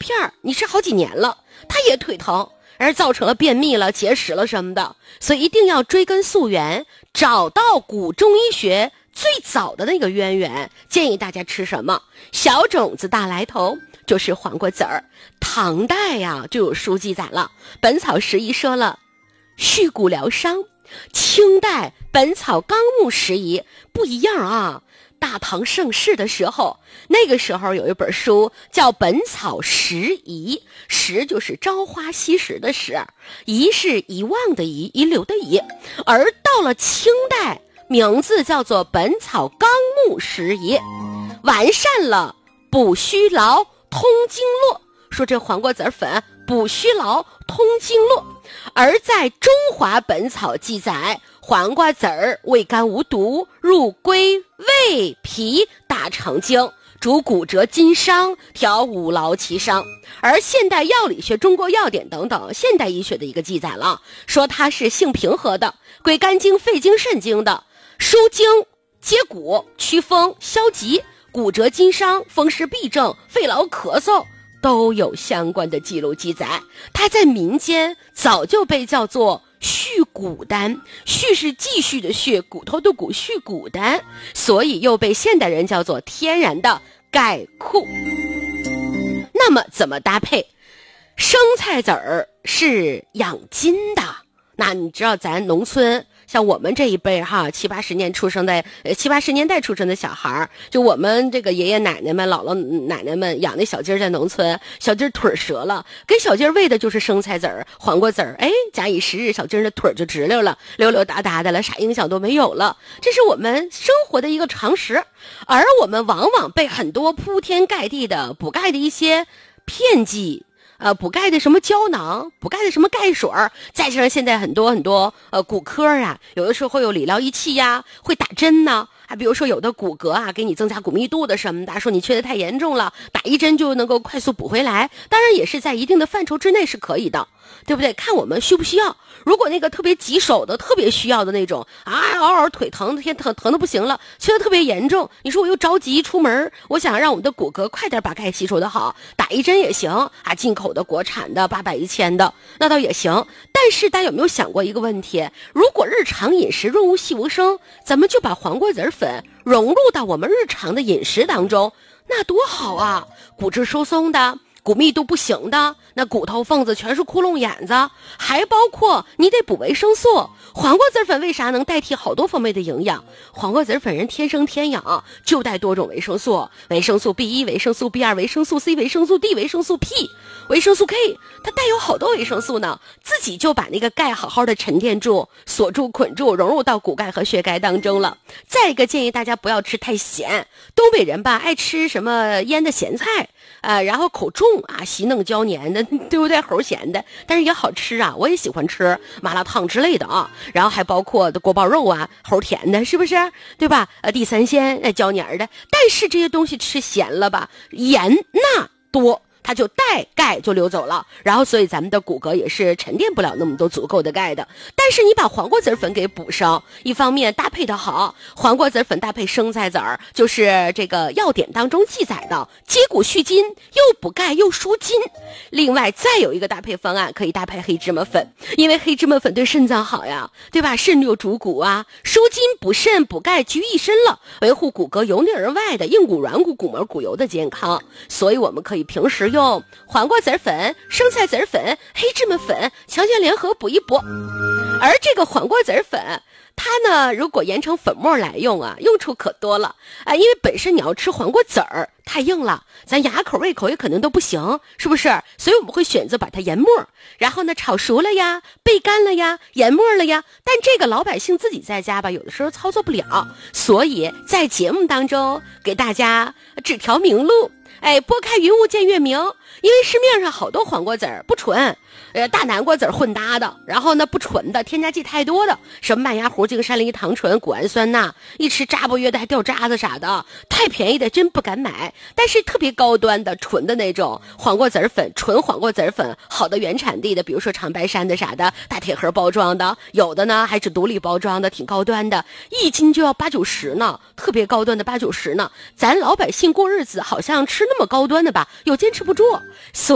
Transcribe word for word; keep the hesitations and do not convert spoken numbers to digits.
片，你吃好几年了，它也腿疼，而造成了便秘了、结石了什么的。所以一定要追根溯源，找到古中医学最早的那个渊源。建议大家吃什么？小种子大来头，就是黄瓜籽儿。唐代呀就有书记载了，《本草拾遗》说了续骨疗伤。清代《本草纲目拾遗》不一样啊。大唐盛世的时候，那个时候有一本书叫《本草拾遗》，拾就是朝花夕拾的拾，遗是遗忘的遗，遗留的遗。而到了清代，名字叫做《本草纲目拾遗》，完善了补虚劳通经络，说这黄瓜籽粉补虚劳通经络。而在中华本草记载，黄瓜籽儿味甘无毒，入归胃脾大肠经，主骨折筋伤，调五劳其伤。而现代药理学、中国药典等等现代医学的一个记载了，说它是性平和的，归肝经、肺经、肾经的，疏经接骨，祛风消疾，骨折筋伤、风湿痹症、肺痨咳嗽都有相关的记录记载。它在民间早就被叫做续骨丹，续是继续的续，骨头的骨，续骨丹，所以又被现代人叫做天然的钙库。那么怎么搭配？生菜籽儿是养筋的。那你知道咱农村像我们这一辈哈，七八十年出生的，呃，七八十年代出生的小孩，就我们这个爷爷奶奶们、姥姥奶奶们养那小鸡儿，在农村，小鸡儿腿折了，给小鸡儿喂的就是生菜籽儿、黄瓜籽儿，哎，假以时日，小鸡儿的腿就直溜了，溜溜达达的了，啥影响都没有了。这是我们生活的一个常识，而我们往往被很多铺天盖地的补钙的一些骗剂。呃，补钙的什么胶囊，补钙的什么钙水儿，再加上现在很多很多呃骨科啊，有的时候会有理疗仪器呀，会打针呢。啊，比如说有的骨骼啊，给你增加骨密度的什么的，说你缺的太严重了，打一针就能够快速补回来。当然也是在一定的范畴之内是可以的，对不对？看我们需不需要。如果那个特别棘手的、特别需要的那种啊，嗷嗷腿疼，天疼疼的不行了，缺的特别严重，你说我又着急出门，我想让我们的骨骼快点把钙吸收的好，打一针也行啊，进口的、国产的、八百一千的，那倒也行。但是大家有没有想过一个问题？如果日常饮食润物细无声，咱们就把黄瓜籽粉融入到我们日常的饮食当中，那多好啊！骨质疏松的、骨密度不行的，那骨头缝子全是窟窿眼子，还包括你得补维生素。黄瓜籽粉为啥能代替好多方面的营养？黄瓜籽粉人天生天养，就带多种维生素，维生素 B 一、维生素 B 二、维生素 C、维生素 D、维生素 P、维生素 K， 它带有好多维生素呢，自己就把那个钙好好的沉淀住、锁住、捆住，融入到骨钙和血钙当中了。再一个建议大家不要吃太咸，东北人吧爱吃什么腌的咸菜，呃，然后口重啊，稀嫩椒黏的，对不对？齁咸的，但是也好吃啊，我也喜欢吃麻辣烫之类的啊。然后还包括的锅包肉啊，齁甜的，是不是？对吧？呃，地三鲜，呃，椒黏的。但是这些东西吃咸了吧，盐钠多，它就带钙就流走了，然后所以咱们的骨骼也是沉淀不了那么多足够的钙的。但是你把黄瓜籽粉给补上，一方面搭配的好，黄瓜籽粉搭配生菜籽儿，就是这个药典当中记载的接骨续筋，又补钙又疏筋。另外再有一个搭配方案，可以搭配黑芝麻粉，因为黑芝麻粉对肾脏好呀，对吧？肾有主骨啊，疏筋补肾补钙集于一身了，维护骨骼由内而外的硬骨软骨骨膜骨油的健康。所以我们可以平时用黄瓜籽粉、生菜籽粉、黑芝麻粉强强联合补一补。而这个黄瓜籽粉它呢，如果研成粉末来用啊，用处可多了啊！因为本身你要吃黄瓜籽儿太硬了，咱牙口胃口也可能都不行，是不是？所以我们会选择把它研末，然后呢炒熟了呀，焙干了呀，研末了呀。但这个老百姓自己在家吧，有的时候操作不了，所以在节目当中给大家指条明路。哎，拨开云雾见月明，因为市面上好多黄瓜籽儿不纯，呃，大南瓜籽儿混搭的，然后呢不纯的，添加剂太多的，什么麦芽糊、净山梨糖醇、谷氨酸钠，一吃渣不约的还掉渣子啥的，太便宜的真不敢买。但是特别高端的纯的那种黄瓜籽儿粉，纯黄瓜籽儿粉，好的原产地的，比如说长白山的啥的，大铁盒包装的，有的呢还是独立包装的，挺高端的，一斤就要八九十呢，特别高端的八九十呢。咱老百姓过日子好像吃那么高端的吧，又坚持不住。所